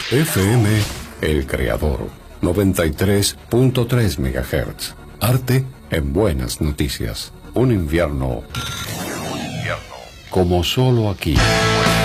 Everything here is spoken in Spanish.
FM El Creador, 93.3 MHz. Arte en buenas noticias. Un invierno como solo aquí.